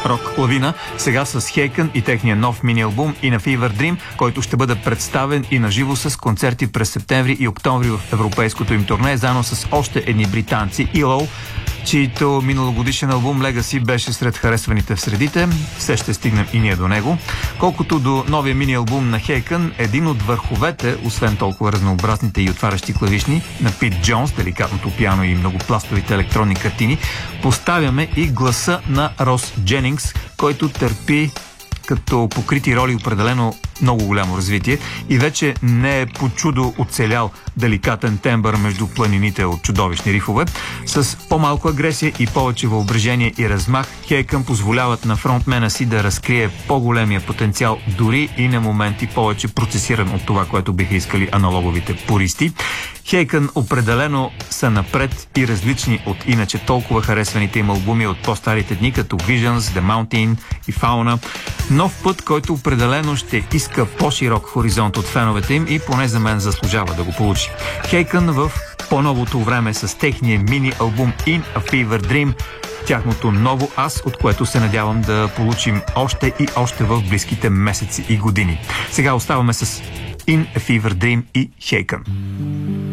рок лавина, сега с Haken и техния нов мини-албум In a Fever Dream, който ще бъде представен и на живо с концерти през септември и октомври в европейското им турне, заедно с още едни британци, ELO, чието миналогодишен албум Legacy беше сред харесваните в средите. Все ще стигнем и ние до него. Колкото до новия мини-албум на Haken, един от върховете, освен толкова разнообразните и отварящи клавишни, на Пит Джонс, деликатното пиано и многопластовите електронни картини, поставяме и гласа на Рос Дженингс, който търпи като покрити роли определено много голямо развитие и вече не е по чудо оцелял деликатен тембър между планините от чудовищни рифове. С по-малко агресия и повече въображение и размах, Haken позволяват на фронтмена си да разкрие по-големия потенциал, дори и на моменти повече процесиран от това, което биха искали аналоговите пуристи. Haken определено са напред и различни от иначе толкова харесваните им албуми от по-старите дни, като Visions, The Mountain и Fauna. Нов път, който определено ще иска по-широк хоризонт от феновете им и поне за мен заслужава да го получи. Haken в по-новото време с техния мини-албум In a Fever Dream, тяхното ново аз, от което се надявам да получим още и още в близките месеци и години. Сега оставаме с In a Fever Dream и Haken.